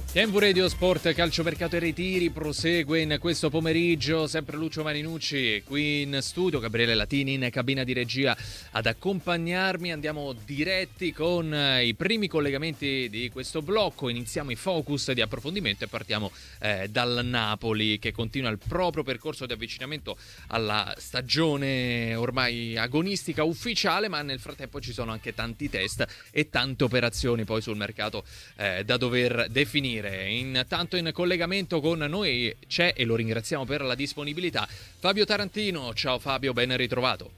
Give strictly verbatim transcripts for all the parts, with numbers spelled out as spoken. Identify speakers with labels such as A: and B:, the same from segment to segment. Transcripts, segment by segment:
A: Tempo Radio Sport, calciomercato e ritiri prosegue in questo pomeriggio, sempre Lucio Marinucci qui in studio, Gabriele Latini in cabina di regia ad accompagnarmi. Andiamo diretti con i primi collegamenti di questo blocco, iniziamo i focus di approfondimento e partiamo eh, dal Napoli, che continua il proprio percorso di avvicinamento alla stagione ormai agonistica ufficiale, ma nel frattempo ci sono anche tanti test e tante operazioni poi sul mercato eh, da dover definire. Intanto in collegamento con noi c'è, e lo ringraziamo per la disponibilità, Fabio Tarantino. Ciao Fabio, ben ritrovato.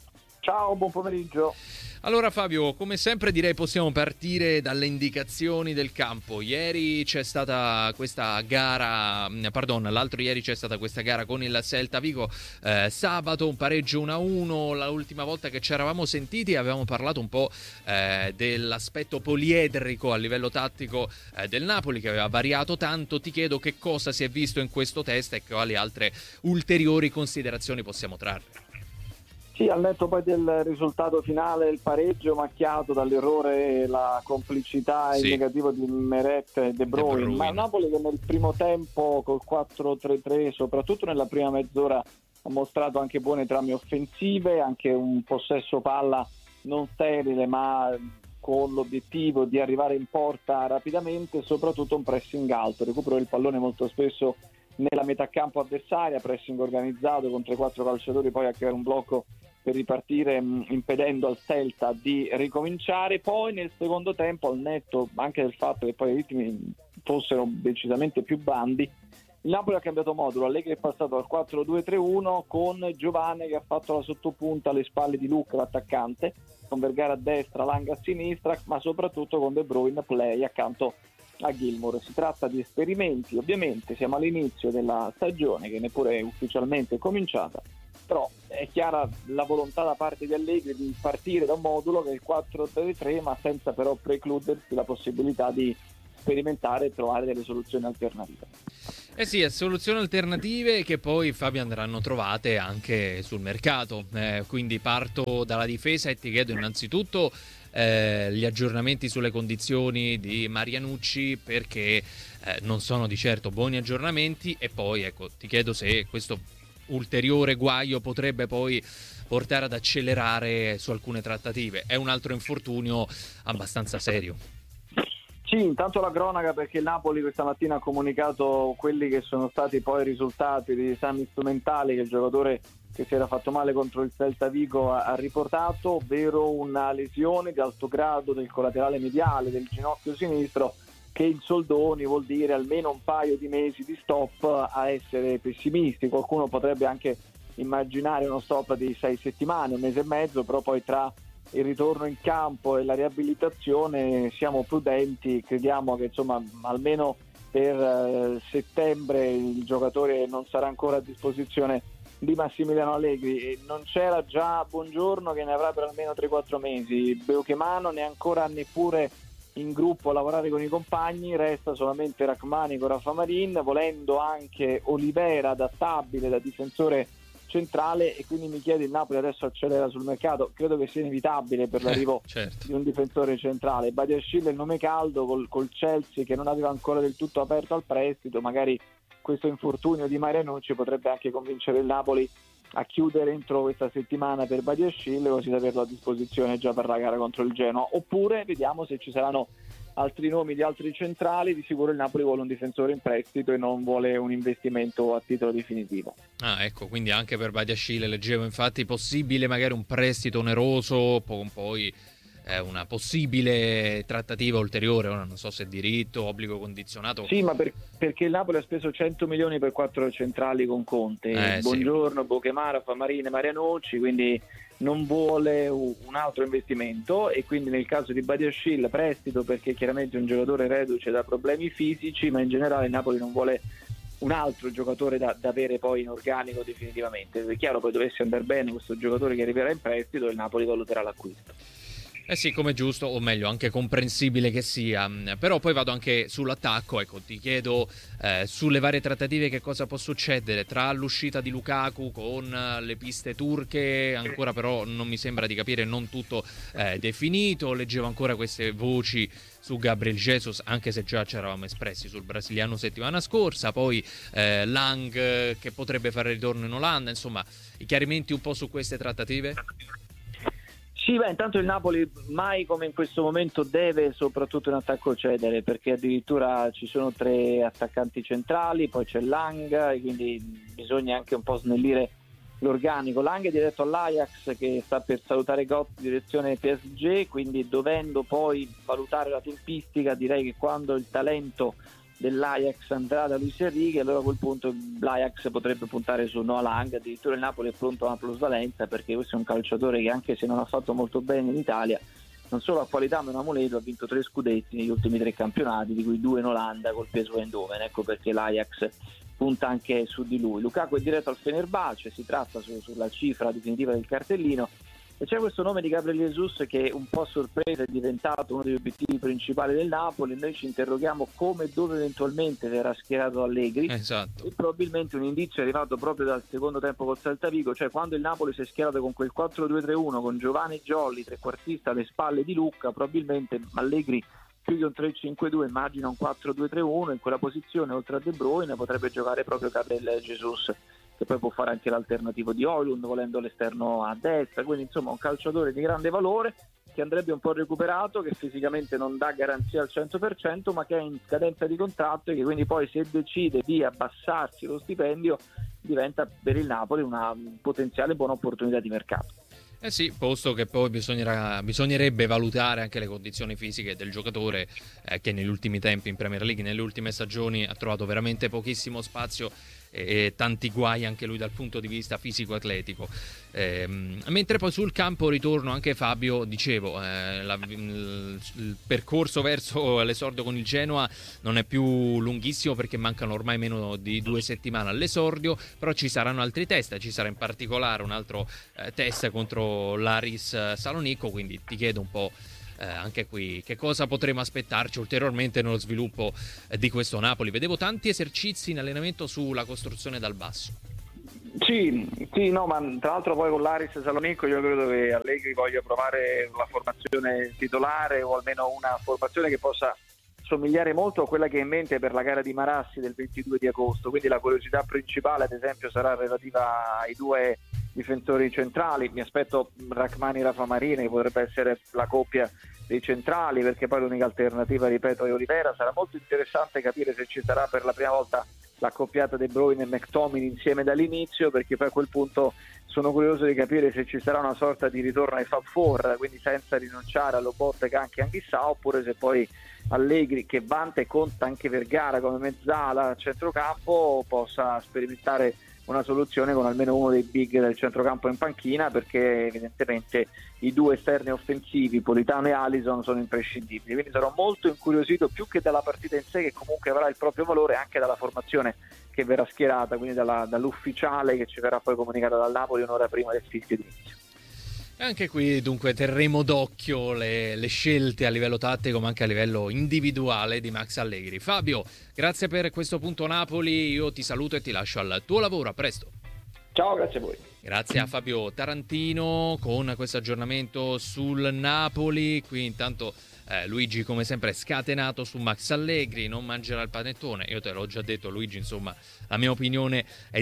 B: Ciao, buon pomeriggio.
A: Allora Fabio, come sempre direi possiamo partire dalle indicazioni del campo. Ieri c'è stata questa gara, pardon, l'altro ieri c'è stata questa gara con il Celta Vigo, eh, sabato un pareggio uno a uno. L'ultima volta che ci eravamo sentiti avevamo parlato un po' eh, dell'aspetto poliedrico a livello tattico eh, del Napoli, che aveva variato tanto. Ti chiedo che cosa si è visto in questo test e quali altre ulteriori considerazioni possiamo trarre.
B: Sì, al netto poi del risultato finale, il pareggio macchiato dall'errore e la complicità sì. in negativo di Meret e De Bruyne, De Bruyne. Ma Napoli che nel primo tempo col quattro tre tre, soprattutto nella prima mezz'ora, ha mostrato anche buone trame offensive, anche un possesso palla non sterile, ma con l'obiettivo di arrivare in porta rapidamente, e soprattutto un pressing alto, recupero del pallone molto spesso nella metà campo avversaria, pressing organizzato con tre quattro calciatori poi a creare un blocco per ripartire, mh, impedendo al Celta di ricominciare. Poi nel secondo tempo, al netto anche del fatto che poi i ritmi fossero decisamente più blandi, il Napoli ha cambiato modulo. Allegri è passato al quattro due tre uno con Giovane che ha fatto la sottopunta alle spalle di Luca, l'attaccante, con Vergara a destra, Lang a sinistra, ma soprattutto con De Bruyne play accanto a Gilmour. Si tratta di esperimenti, ovviamente siamo all'inizio della stagione che neppure è ufficialmente cominciata, però è chiara la volontà da parte di Allegri di partire da un modulo che è il quattro tre tre, ma senza però precludersi la possibilità di sperimentare e trovare delle soluzioni alternative.
A: Eh sì, soluzioni alternative che poi, Fabio, andranno trovate anche sul mercato, eh, quindi parto dalla difesa e ti chiedo innanzitutto Eh, gli aggiornamenti sulle condizioni di Marianucci, perché eh, non sono di certo buoni aggiornamenti, e poi ecco ti chiedo se questo ulteriore guaio potrebbe poi portare ad accelerare su alcune trattative. È un altro infortunio abbastanza serio.
B: Sì, intanto la cronaca, perché il Napoli questa mattina ha comunicato quelli che sono stati poi i risultati di esami strumentali che il giocatore che si era fatto male contro il Celta Vigo ha, ha riportato, ovvero una lesione di alto grado del collaterale mediale del ginocchio sinistro, che in soldoni vuol dire almeno un paio di mesi di stop, a essere pessimisti. Qualcuno potrebbe anche immaginare uno stop di sei settimane, un mese e mezzo, però poi tra il ritorno in campo e la riabilitazione siamo prudenti, crediamo che insomma almeno per eh, settembre il giocatore non sarà ancora a disposizione di Massimiliano Allegri. E non c'era già Buongiorno che ne avrà per almeno tre quattro mesi, Beukemano ne è ancora neppure in gruppo a lavorare con i compagni, resta solamente Rachmani, Rafa Marin, volendo anche Olivera adattabile da difensore centrale, e quindi mi chiede, il Napoli adesso accelera sul mercato? Credo che sia inevitabile per l'arrivo
A: eh, certo.
B: di un difensore centrale. Badiashile è il nome caldo, col, col Chelsea che non aveva ancora del tutto aperto al prestito, magari questo infortunio di Marianucci potrebbe anche convincere il Napoli a chiudere entro questa settimana per Badiashile, così da averlo a disposizione già per la gara contro il Genoa. Oppure vediamo se ci saranno altri nomi di altri centrali. Di sicuro il Napoli vuole un difensore in prestito e non vuole un investimento a titolo definitivo.
A: Ah, ecco, quindi anche per Badiashile leggevo infatti possibile magari un prestito oneroso con poi eh, una possibile trattativa ulteriore. Ora non so se diritto, obbligo condizionato.
B: Sì, ma per, perché il Napoli ha speso cento milioni per quattro centrali con Conte,
A: eh,
B: Buongiorno,
A: sì.
B: Bochemara, Famarine, Marianucci, quindi non vuole un altro investimento. E quindi nel caso di Badiashile prestito, perché chiaramente è un giocatore reduce da problemi fisici, ma in generale il Napoli non vuole un altro giocatore da, da avere poi in organico definitivamente. È chiaro, poi dovesse andare bene questo giocatore che arriverà in prestito, il Napoli valuterà l'acquisto.
A: Eh sì, come giusto, o meglio, anche comprensibile che sia. Però poi vado anche sull'attacco, ecco, ti chiedo eh, sulle varie trattative che cosa può succedere tra l'uscita di Lukaku con uh, le piste turche, ancora però non mi sembra di capire, non tutto eh, definito, leggevo ancora queste voci su Gabriel Jesus, anche se già ci eravamo espressi sul brasiliano settimana scorsa, poi eh, Lang che potrebbe fare ritorno in Olanda, insomma, i chiarimenti un po' su queste trattative?
B: Sì, beh, intanto il Napoli mai come in questo momento deve soprattutto in attacco cedere, perché addirittura ci sono tre attaccanti centrali, poi c'è Lang, e quindi bisogna anche un po' snellire l'organico. Lang è diretto all'Ajax che sta per salutare Gott direzione P S G, quindi dovendo poi valutare la tempistica, direi che quando il talento dell'Ajax andrà da Luis Enrique, allora a quel punto l'Ajax potrebbe puntare su Noah Lang. Addirittura il Napoli è pronto a una plusvalenza, perché questo è un calciatore che, anche se non ha fatto molto bene in Italia, non solo ha qualità ma è un amuleto, ha vinto tre scudetti negli ultimi tre campionati, di cui due in Olanda col P S V Eindhoven, ecco perché l'Ajax punta anche su di lui. Lukaku è diretto al Fenerbahce, si tratta su, sulla cifra definitiva del cartellino, e c'è questo nome di Gabriel Jesus che un po' sorpresa è diventato uno degli obiettivi principali del Napoli. Noi ci interroghiamo come e dove eventualmente verrà schierato Allegri,
A: esatto.
B: E probabilmente un indizio è arrivato proprio dal secondo tempo col Celta Vigo, cioè quando il Napoli si è schierato con quel quattro due tre uno con Giovanni Jolly trequartista alle spalle di Lucca, probabilmente Allegri più che un tre cinque due immagina un quattro due tre uno, in quella posizione oltre a De Bruyne potrebbe giocare proprio Gabriel Jesus, che poi può fare anche l'alternativo di Højlund volendo l'esterno a destra, quindi insomma un calciatore di grande valore che andrebbe un po' recuperato, che fisicamente non dà garanzia al cento per cento ma che è in scadenza di contratto e che quindi poi, se decide di abbassarsi lo stipendio, diventa per il Napoli una potenziale buona opportunità di mercato.
A: Eh sì, posto che poi bisognerà, bisognerebbe valutare anche le condizioni fisiche del giocatore eh, che negli ultimi tempi in Premier League, nelle ultime stagioni, ha trovato veramente pochissimo spazio e, e tanti guai anche lui dal punto di vista fisico-atletico. Eh, mentre poi sul campo ritorno anche Fabio, dicevo, eh, la, il, il percorso verso l'esordio con il Genoa non è più lunghissimo perché mancano ormai meno di due settimane all'esordio, però ci saranno altri test, ci sarà in particolare un altro eh, test contro l'Aris Salonicco, quindi ti chiedo un po' eh, anche qui che cosa potremo aspettarci ulteriormente nello sviluppo eh, di questo Napoli. Vedevo tanti esercizi in allenamento sulla costruzione dal basso.
B: Sì, sì, no, ma tra l'altro poi con l'Aris Salonicco io credo che Allegri voglia provare la formazione titolare, o almeno una formazione che possa somigliare molto a quella che ha in mente per la gara di Marassi del ventidue di agosto, quindi la curiosità principale ad esempio sarà relativa ai due difensori centrali. Mi aspetto Rachmani Rafa Marini, che potrebbe essere la coppia dei centrali, perché poi l'unica alternativa, ripeto, è Olivera. Sarà molto interessante capire se ci sarà per la prima volta l'accoppiata De Bruyne e McTominay insieme dall'inizio, perché poi a quel punto sono curioso di capire se ci sarà una sorta di ritorno ai Fab Four, quindi senza rinunciare allo Botte, anche Anghissà, oppure se poi Allegri, che vanta e conta anche Vergara come mezzala a centrocampo, possa sperimentare una soluzione con almeno uno dei big del centrocampo in panchina, perché evidentemente i due esterni offensivi, Politano e Alisson, sono imprescindibili. Quindi sarò molto incuriosito, più che dalla partita in sé, che comunque avrà il proprio valore, anche dalla formazione che verrà schierata, quindi dalla, dall'ufficiale che ci verrà poi comunicata dal Napoli un'ora prima del fischio d'inizio.
A: Anche qui dunque terremo d'occhio le, le scelte a livello tattico ma anche a livello individuale di Max Allegri. Fabio, grazie per questo punto Napoli, io ti saluto e ti lascio al tuo lavoro, a presto.
B: Ciao, grazie a voi.
A: Grazie a Fabio Tarantino con questo aggiornamento sul Napoli. Qui intanto eh, Luigi come sempre è scatenato su Max Allegri, non mangerà il panettone. Io te l'ho già detto Luigi, insomma la mia opinione è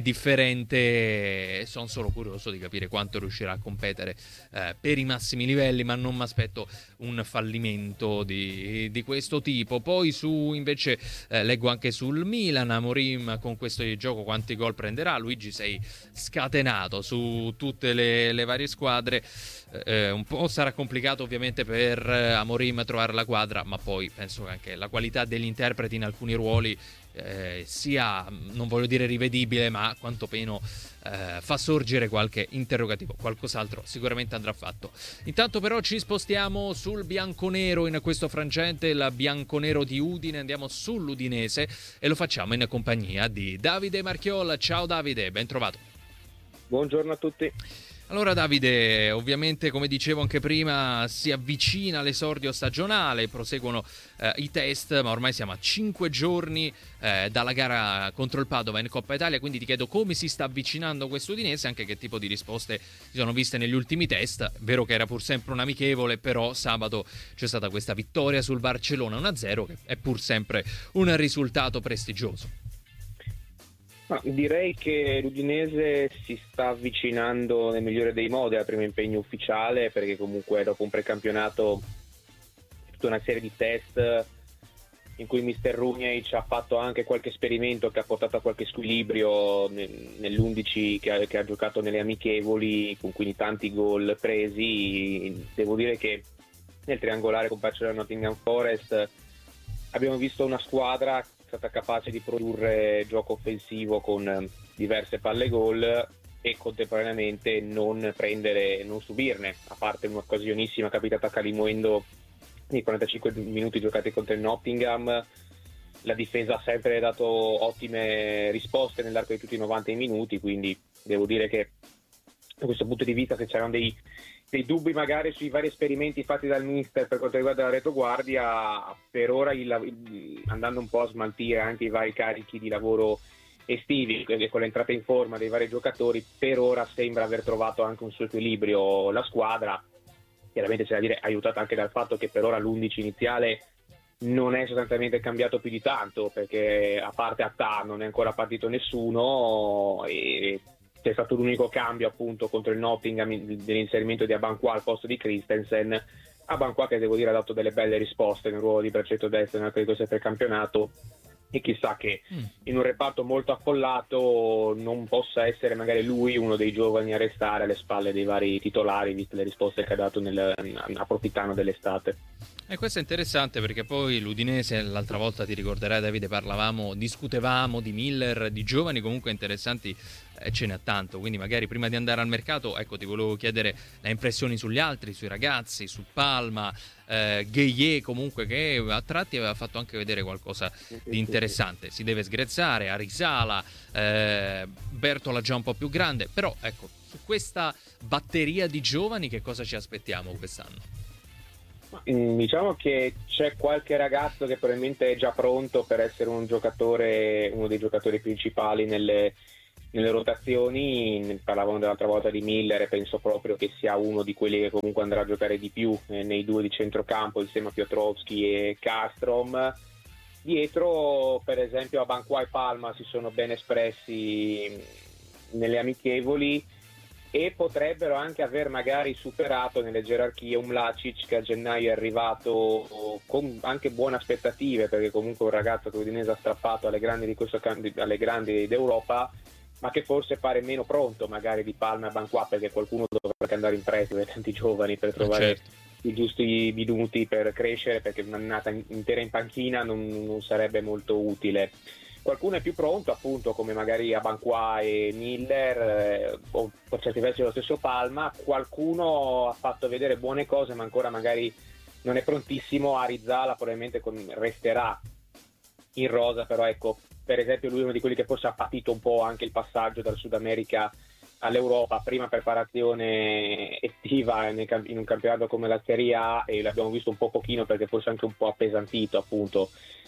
A: differente, sono solo curioso di capire quanto riuscirà a competere eh, per i massimi livelli, ma non mi aspetto un fallimento di, di questo tipo. Poi su invece eh, leggo anche sul Milan, Amorim con questo gioco quanti gol prenderà. Luigi, sei scatenato su tutte le, le varie squadre, eh, un po' sarà complicato ovviamente per Amorim trovare la quadra, ma poi penso che anche la qualità degli interpreti in alcuni ruoli eh, sia, non voglio dire rivedibile, ma quantomeno eh, fa sorgere qualche interrogativo. Qualcos'altro sicuramente andrà fatto. Intanto però ci spostiamo sul bianconero in questo frangente, il bianconero di Udine, andiamo sull'Udinese e lo facciamo in compagnia di Davide Marchiola. Ciao Davide, ben trovato.
C: Buongiorno a tutti.
A: Allora Davide, ovviamente come dicevo anche prima si avvicina l'esordio stagionale, proseguono eh, i test, ma ormai siamo a cinque giorni eh, dalla gara contro il Padova in Coppa Italia, quindi ti chiedo come si sta avvicinando questo Udinese, anche che tipo di risposte si sono viste negli ultimi test. Vero che era pur sempre un amichevole, però sabato c'è stata questa vittoria sul Barcellona uno a zero, che è pur sempre un risultato prestigioso.
C: Ma direi che l'Udinese si sta avvicinando nel migliore dei modi al primo impegno ufficiale, perché comunque dopo un precampionato, tutta una serie di test in cui mister Runjaic ha fatto anche qualche esperimento che ha portato a qualche squilibrio nell'undici che ha, che ha giocato nelle amichevoli, con quindi tanti gol presi. Devo dire che nel triangolare con Barcellona e Nottingham Forest abbiamo visto una squadra che è stata capace di produrre gioco offensivo con diverse palle gol e contemporaneamente non prendere, non subirne, a parte un'occasionissima capitata a Kalimuendo nei quarantacinque minuti giocati contro il Nottingham. La difesa ha sempre dato ottime risposte nell'arco di tutti i novanta minuti, quindi devo dire che da questo punto di vista, se c'erano dei, dei dubbi magari sui vari esperimenti fatti dal mister per quanto riguarda la retroguardia, per ora il, il, andando un po' a smaltire anche i vari carichi di lavoro estivi e con l'entrata in forma dei vari giocatori, per ora sembra aver trovato anche un suo equilibrio la squadra. Chiaramente c'è da dire aiutata anche dal fatto che per ora l'undici iniziale non è sostanzialmente cambiato più di tanto, perché a parte Attah non è ancora partito nessuno e c'è stato l'unico cambio appunto contro il Nottingham dell'inserimento di Abanqua al posto di Christensen. Abanqua che devo dire ha dato delle belle risposte nel ruolo di braccetto destro nel questo precampionato, e chissà che mm. in un reparto molto affollato non possa essere magari lui uno dei giovani a restare alle spalle dei vari titolari, viste le risposte che ha dato nel, approfittando dell'estate.
A: E questo è interessante perché poi l'Udinese, l'altra volta ti ricorderai Davide, parlavamo, discutevamo di Miller, di giovani comunque interessanti, eh, ce n'è tanto, quindi magari prima di andare al mercato, ecco, ti volevo chiedere le impressioni sugli altri, sui ragazzi, su Palma, eh, Gueye comunque, che a tratti aveva fatto anche vedere qualcosa di interessante. Si deve sgrezzare, Arisala, eh, Bertola già un po' più grande, però ecco, su questa batteria di giovani che cosa ci aspettiamo quest'anno?
C: Diciamo che c'è qualche ragazzo che probabilmente è già pronto per essere un giocatore, uno dei giocatori principali nelle, nelle rotazioni. Parlavamo dell'altra volta di Miller e penso proprio che sia uno di quelli che comunque andrà a giocare di più eh, nei due di centrocampo insieme a Piotrowski e Castrom. Dietro per esempio Abanqua e Palma si sono ben espressi nelle amichevoli e potrebbero anche aver magari superato nelle gerarchie un Mlacic che a gennaio è arrivato con anche buone aspettative, perché comunque è un ragazzo che l'Udinese ha strappato alle grandi di questo alle grandi d'Europa, ma che forse pare meno pronto magari di Palma e Abanqua, perché qualcuno dovrà andare in prestito dai tanti giovani per trovare certo. i giusti minuti per crescere, perché un'annata intera in panchina non, non sarebbe molto utile. Qualcuno è più pronto appunto come magari Abanqua e Miller eh, o per certi versi lo stesso Palma. Qualcuno ha fatto vedere buone cose ma ancora magari non è prontissimo. Arizala probabilmente con, resterà in rosa, però ecco, per esempio lui è uno di quelli che forse ha patito un po' anche il passaggio dal Sud America all'Europa, prima preparazione estiva in un campionato come la Serie A, e l'abbiamo visto un po' pochino perché forse anche un po' appesantito appunto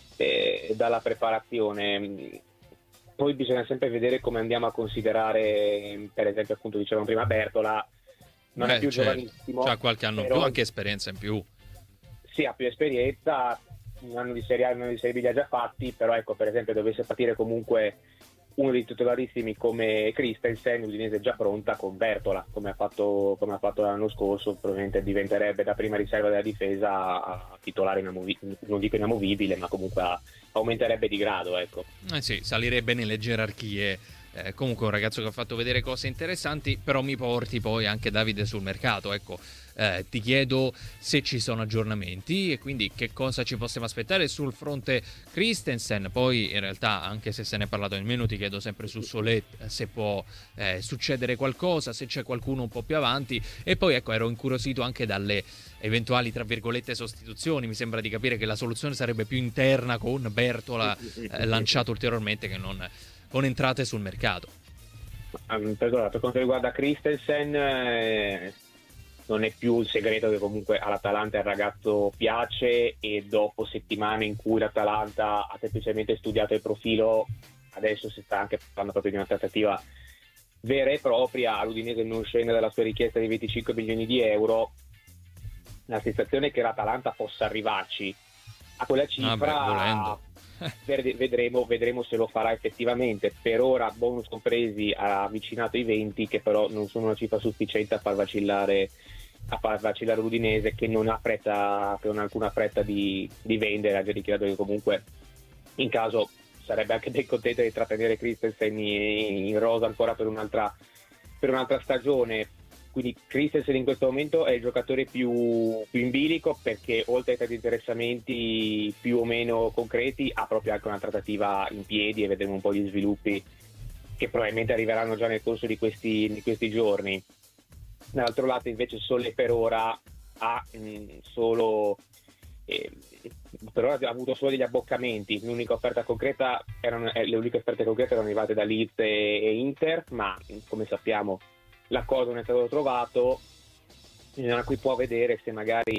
C: Eh, dalla preparazione. Poi bisogna sempre vedere come andiamo a considerare, per esempio appunto dicevamo prima Bertola non
A: Beh,
C: è più
A: certo.
C: giovanissimo,
A: c'ha qualche anno
C: però,
A: più, anche esperienza in più.
C: Sì, ha più esperienza, un anno di Serie A, un anno di Serie B li ha già fatti, però ecco, per esempio dovesse partire comunque uno dei titolarissimi come Christensen, l'Udinese è già pronta con Bertola, come ha fatto come ha fatto l'anno scorso, probabilmente diventerebbe da prima riserva della difesa a titolare inamovibile, non dico inamovibile, ma comunque a, aumenterebbe di grado, ecco.
A: Eh sì, salirebbe nelle gerarchie. Eh, comunque un ragazzo che ha fatto vedere cose interessanti, però mi porti poi anche Davide sul mercato, ecco. Eh, ti chiedo se ci sono aggiornamenti e quindi che cosa ci possiamo aspettare sul fronte Christensen. Poi in realtà, anche se se ne è parlato nemmeno, ti chiedo sempre su Solet se può eh, succedere qualcosa, se c'è qualcuno un po' più avanti. E poi ecco, ero incuriosito anche dalle eventuali tra virgolette sostituzioni. Mi sembra di capire che la soluzione sarebbe più interna, con Bertola eh, lanciato ulteriormente, che non con entrate sul mercato.
C: Um, per, per quanto riguarda Christensen, eh, non è più il segreto che comunque all'Atalanta il ragazzo piace, e dopo settimane in cui l'Atalanta ha semplicemente studiato il profilo, adesso si sta anche parlando proprio di una trattativa vera e propria. L'Udinese non scende dalla sua richiesta di venticinque milioni di euro. La sensazione è che l'Atalanta possa arrivarci a quella cifra.
A: Ah, beh,
C: vedremo, vedremo se lo farà effettivamente. Per ora, bonus compresi, ha avvicinato i venti, che però non sono una cifra sufficiente a far vacillare a far vacillare l'Udinese, che non ha fretta, che non ha alcuna fretta di, di vendere. Ha già dichiarato che comunque in caso sarebbe anche ben contenta di trattenere Christensen in, in rosa ancora per un'altra, per un'altra stagione. Quindi Christensen in questo momento è il giocatore più, più in bilico, perché oltre ai tanti interessamenti più o meno concreti ha proprio anche una trattativa in piedi, e vedremo un po' gli sviluppi che probabilmente arriveranno già nel corso di questi, di questi giorni. Dall'altro lato invece Sole per ora ha mh, solo eh, per ora ha avuto solo degli abboccamenti. L'unica offerta concreta erano, eh, le uniche offerte concrete erano arrivate da Leeds e, e Inter, ma come sappiamo l'accordo non è stato trovato. Da qui può vedere se magari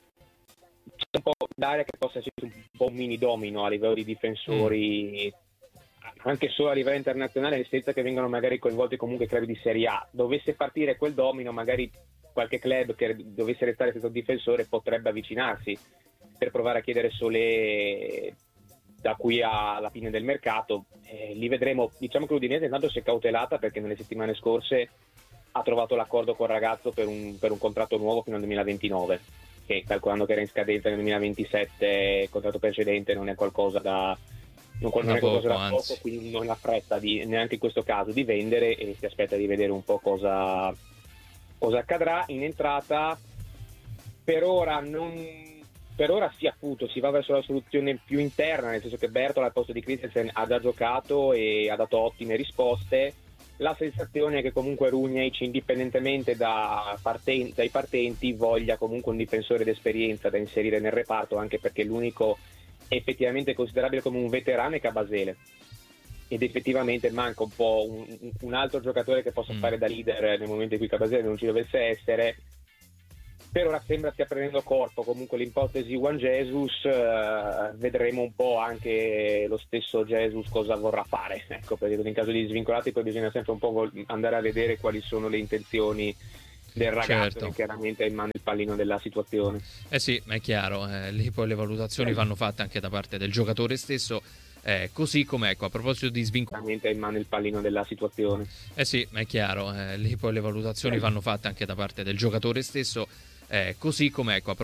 C: c'è un po' d'aria che possa essere un po' un mini domino a livello di difensori, mm. anche solo a livello internazionale, senza che vengano magari coinvolti comunque club di Serie A. Dovesse partire quel domino, magari qualche club che dovesse restare senza un difensore potrebbe avvicinarsi per provare a chiedere Solé da qui alla fine del mercato. Eh, li vedremo. Diciamo che l'Udinese intanto si è cautelata, perché nelle settimane scorse ha trovato l'accordo col ragazzo per un, per un contratto nuovo fino al duemilaventinove, che calcolando che era in scadenza nel duemilaventisette, il contratto precedente non è qualcosa da non, non è qualcosa da poco, quindi non ha fretta di, neanche in questo caso, di vendere, e si aspetta di vedere un po' cosa, cosa accadrà. In entrata per ora non per ora sì, appunto, si va verso la soluzione più interna, nel senso che Bertola al posto di Christensen ha già giocato e ha dato ottime risposte. La sensazione è che comunque Rugnic, indipendentemente da parten- dai partenti, voglia comunque un difensore d'esperienza da inserire nel reparto, anche perché l'unico effettivamente considerabile come un veterano è Cabasele, ed effettivamente manca un po' un, un altro giocatore che possa mm. fare da leader nel momento in cui Cabasele non ci dovesse essere. Per ora sembra stia prendendo corpo comunque l'ipotesi Juan Jesus. eh, vedremo un po' anche lo stesso Jesus cosa vorrà fare, ecco, perché in caso di svincolati poi bisogna sempre un po' andare a vedere quali sono le intenzioni del ragazzo,
A: certo.
C: Che chiaramente è in mano il pallino della situazione.
A: Eh sì, ma è chiaro, eh, lì poi le valutazioni vanno fatte anche da parte del giocatore stesso. Eh, così come, ecco, a proposito di svincolamento,
C: è in mano il pallino della situazione.
A: Eh sì, ma è chiaro, eh, lì poi le valutazioni vanno fatte anche da parte del giocatore stesso. Eh, così come, ecco, a